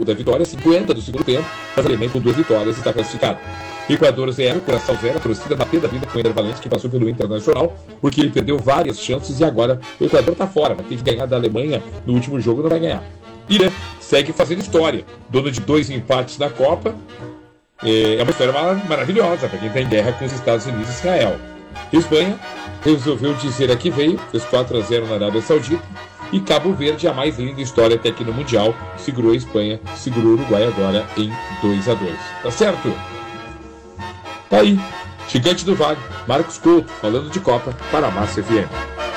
jogo da vitória, 50 do segundo tempo, mas a Alemanha com 2 vitórias está classificada. Equador 0, Curaçao 0, a torcida bateu da vida com o Ender Valencia, que passou pelo Internacional, porque ele perdeu várias chances e agora o Equador está fora, vai ter que ganhar da Alemanha no último jogo, não vai ganhar. Irã segue fazendo história, dono de 2 empates na Copa, é uma história maravilhosa para quem está em guerra com os Estados Unidos e Israel. Espanha resolveu dizer a que veio, fez 4-0 na Arábia Saudita, e Cabo Verde, a mais linda história até aqui no Mundial, segurou a Espanha, segurou o Uruguai agora em 2-2. Tá certo? Tá aí, Gigante do Vale, Marcos Couto, falando de Copa para a Massa FM.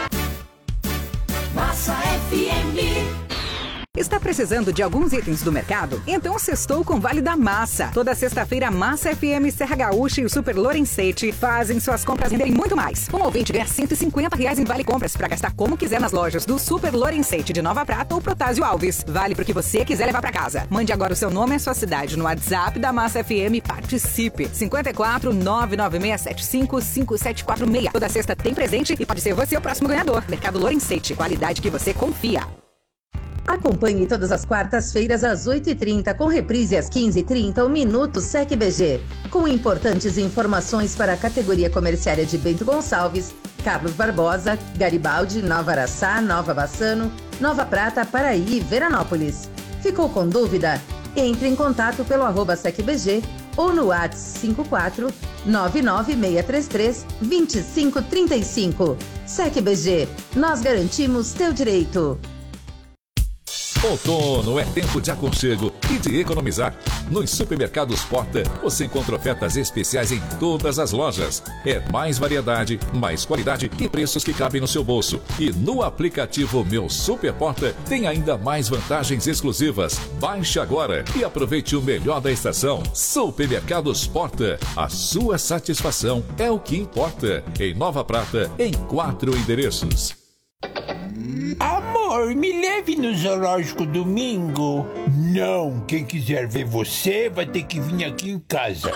Massa FM. Está precisando de alguns itens do mercado? Então sextou com Vale da Massa. Toda sexta-feira, Massa FM, Serra Gaúcha e o Super Lorenzetti fazem suas compras renderem muito mais. Um ouvinte ganha R$150 em Vale Compras para gastar como quiser nas lojas do Super Lorenzetti de Nova Prata ou Protásio Alves. Vale pro que você quiser levar para casa. Mande agora o seu nome e a sua cidade no WhatsApp da Massa FM e participe. 54 99675 5746. Toda sexta tem presente e pode ser você o próximo ganhador. Mercado Lorenzetti, qualidade que você confia. Acompanhe todas as quartas-feiras às 8h30, com reprise às 15h30, o Minuto Sec BG, com importantes informações para a categoria comerciária de Bento Gonçalves, Carlos Barbosa, Garibaldi, Nova Araçá, Nova Bassano, Nova Prata, Paraí e Veranópolis. Ficou com dúvida? Entre em contato pelo @secbg ou no WhatsApp 54 99633 2535. Sec BG, nós garantimos teu direito. Outono é tempo de aconchego e de economizar. Nos supermercados Porta, você encontra ofertas especiais em todas as lojas. É mais variedade, mais qualidade e preços que cabem no seu bolso. E no aplicativo Meu Super Porta tem ainda mais vantagens exclusivas. Baixe agora e aproveite o melhor da estação. Supermercados Porta, a sua satisfação é o que importa. Em Nova Prata, em 4 endereços. Amor, me leve no zoológico domingo. Não, quem quiser ver você vai ter que vir aqui em casa.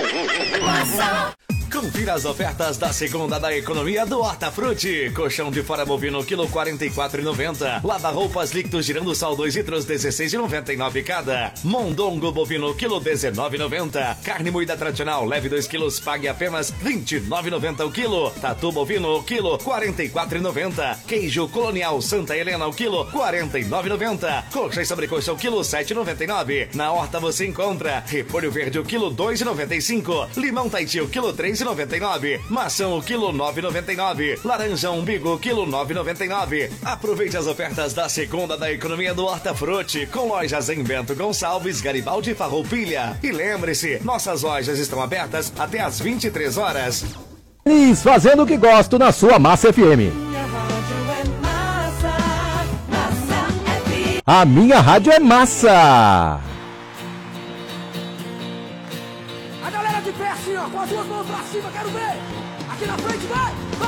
Confira as ofertas da segunda da economia do Hortafruti. Colchão de fora bovino, quilo 44,90. Lava-roupas líquidos girando sal 2 litros, 16,99 cada. Mondongo bovino, quilo 19,90. Carne moída tradicional, leve 2 quilos, pague apenas 29,90 o quilo. Tatu bovino, quilo 44,90. Queijo colonial Santa Helena, o quilo 49,90. Coxa e sobrecoxa, o quilo 7,99. Na Horta você encontra repolho verde, o quilo 2,95. Limão Tahiti, o quilo 3,99. Maçã o quilo 9,99. Laranja umbigo quilo 9,99. Aproveite as ofertas da segunda da economia do Hortafruti, com lojas em Bento Gonçalves, Garibaldi e Farroupilha. E lembre-se, nossas lojas estão abertas até às 23 horas. Feliz fazendo o que gosto na sua Massa FM. A minha rádio é massa. A galera de pé assim, ó, com as duas mãos pra cima, quero ver. Aqui na frente, vai, vai.